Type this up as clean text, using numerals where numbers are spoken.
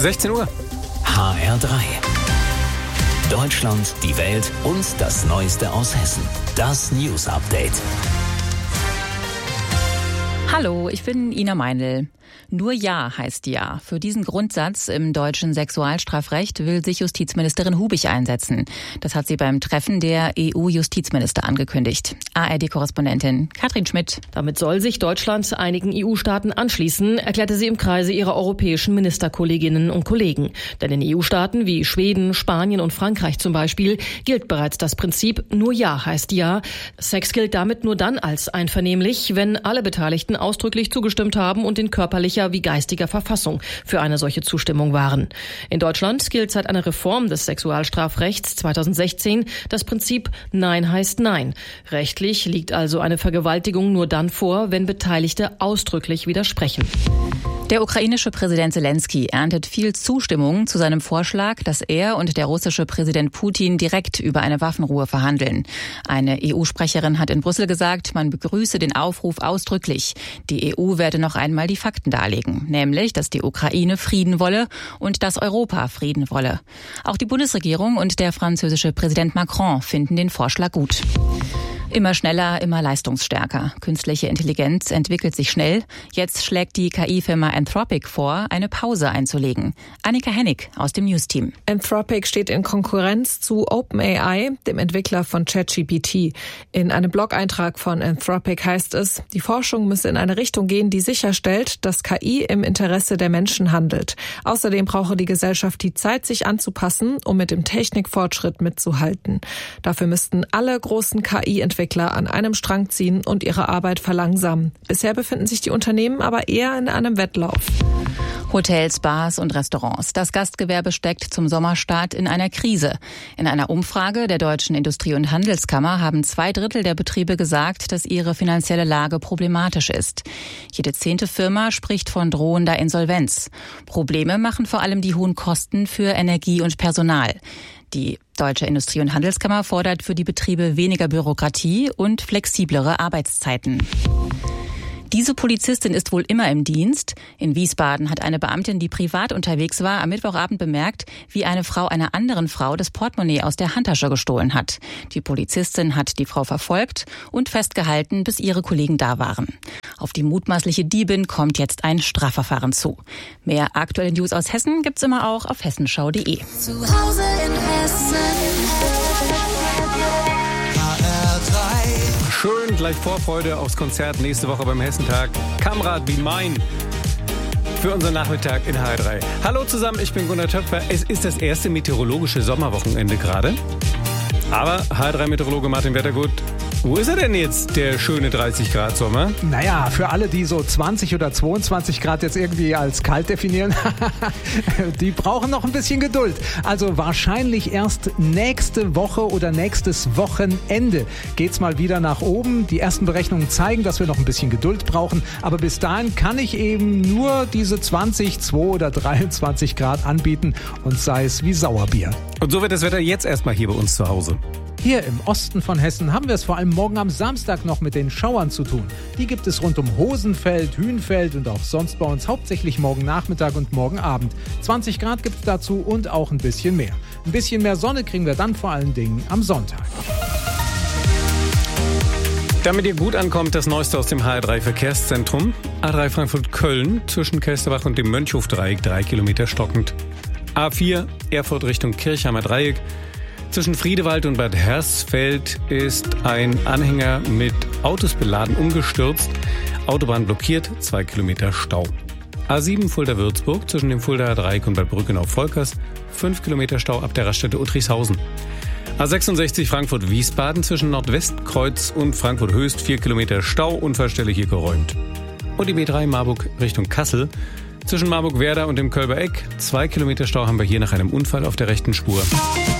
16 Uhr. HR3. Deutschland, die Welt und das Neueste aus Hessen. Das News Update. Hallo, ich bin Ina Meinl. Nur Ja heißt Ja. Für diesen Grundsatz im deutschen Sexualstrafrecht will sich Justizministerin Hubich einsetzen. Das hat sie beim Treffen der EU-Justizminister angekündigt. ARD-Korrespondentin Katrin Schmidt. Damit soll sich Deutschland einigen EU-Staaten anschließen, erklärte sie im Kreise ihrer europäischen Ministerkolleginnen und Kollegen. Denn in EU-Staaten wie Schweden, Spanien und Frankreich zum Beispiel gilt bereits das Prinzip Nur Ja heißt Ja. Sex gilt damit nur dann als einvernehmlich, wenn alle Beteiligten ausdrücklich zugestimmt haben und in körperlicher wie geistiger Verfassung für eine solche Zustimmung waren. In Deutschland gilt seit einer Reform des Sexualstrafrechts 2016 das Prinzip Nein heißt Nein. Rechtlich liegt also eine Vergewaltigung nur dann vor, wenn Beteiligte ausdrücklich widersprechen. Der ukrainische Präsident Zelensky erntet viel Zustimmung zu seinem Vorschlag, dass er und der russische Präsident Putin direkt über eine Waffenruhe verhandeln. Eine EU-Sprecherin hat in Brüssel gesagt, man begrüße den Aufruf ausdrücklich. Die EU werde noch einmal die Fakten darlegen, nämlich, dass die Ukraine Frieden wolle und dass Europa Frieden wolle. Auch die Bundesregierung und der französische Präsident Macron finden den Vorschlag gut. Immer schneller, immer leistungsstärker. Künstliche Intelligenz entwickelt sich schnell. Jetzt schlägt die KI-Firma Anthropic vor, eine Pause einzulegen. Annika Hennig aus dem News-Team. Anthropic steht in Konkurrenz zu OpenAI, dem Entwickler von ChatGPT. In einem Blog-Eintrag von Anthropic heißt es, die Forschung müsse in eine Richtung gehen, die sicherstellt, dass KI im Interesse der Menschen handelt. Außerdem brauche die Gesellschaft die Zeit, sich anzupassen, um mit dem Technikfortschritt mitzuhalten. Dafür müssten alle großen KI-Entwickler an einem Strang ziehen und ihre Arbeit verlangsamen. Bisher befinden sich die Unternehmen aber eher in einem Wettlauf. Hotels, Bars und Restaurants. Das Gastgewerbe steckt zum Sommerstart in einer Krise. In einer Umfrage der Deutschen Industrie- und Handelskammer haben 2/3 der Betriebe gesagt, dass ihre finanzielle Lage problematisch ist. Jede 10. Firma spricht von drohender Insolvenz. Probleme machen vor allem die hohen Kosten für Energie und Personal. Die Deutsche Industrie- und Handelskammer fordert für die Betriebe weniger Bürokratie und flexiblere Arbeitszeiten. Diese Polizistin ist wohl immer im Dienst. In Wiesbaden hat eine Beamtin, die privat unterwegs war, am Mittwochabend bemerkt, wie eine Frau einer anderen Frau das Portemonnaie aus der Handtasche gestohlen hat. Die Polizistin hat die Frau verfolgt und festgehalten, bis ihre Kollegen da waren. Auf die mutmaßliche Diebin kommt jetzt ein Strafverfahren zu. Mehr aktuelle News aus Hessen gibt's immer auch auf hessenschau.de. Zu Hause in Hessen. Schön, gleich Vorfreude aufs Konzert nächste Woche beim Hessentag. Kamerad wie mein für unseren Nachmittag in HR3. Hallo zusammen, ich bin Gunnar Töpfer. Es ist das erste meteorologische Sommerwochenende gerade. Aber HR3-Meteorologe Martin Wettergut, wo ist er denn jetzt, der schöne 30-Grad-Sommer? Naja, für alle, die so 20 oder 22 Grad jetzt irgendwie als kalt definieren, die brauchen noch ein bisschen Geduld. Also wahrscheinlich erst nächste Woche oder nächstes Wochenende geht's mal wieder nach oben. Die ersten Berechnungen zeigen, dass wir noch ein bisschen Geduld brauchen. Aber bis dahin kann ich eben nur diese 20, 2 oder 23 Grad anbieten und sei es wie Sauerbier. Und so wird das Wetter jetzt erstmal hier bei uns zu Hause. Hier im Osten von Hessen haben wir es vor allem morgen am Samstag noch mit den Schauern zu tun. Die gibt es rund um Hosenfeld, Hühnfeld und auch sonst bei uns hauptsächlich morgen Nachmittag und morgen Abend. 20 Grad gibt es dazu und auch ein bisschen mehr. Ein bisschen mehr Sonne kriegen wir dann vor allen Dingen am Sonntag. Damit ihr gut ankommt, das Neueste aus dem HR3 Verkehrszentrum. A3 Frankfurt-Köln zwischen Kelsterbach und dem Mönchhof-Dreieck 3 Kilometer stockend. A4 Erfurt Richtung Kirchheimer Dreieck. Zwischen Friedewald und Bad Hersfeld ist ein Anhänger mit Autos beladen umgestürzt. Autobahn blockiert, 2 Kilometer Stau. A7 Fulda-Würzburg zwischen dem Fuldaer Dreieck und Bad Brückenau-Volkers, 5 Kilometer Stau ab der Raststätte Uttrichshausen. A66 Frankfurt-Wiesbaden zwischen Nordwestkreuz und Frankfurt-Höchst, 4 Kilometer Stau, Unfallstelle hier geräumt. Und die B3 Marburg Richtung Kassel. Zwischen Marburg-Werder und dem Kölber Eck, 2 Kilometer Stau haben wir hier nach einem Unfall auf der rechten Spur.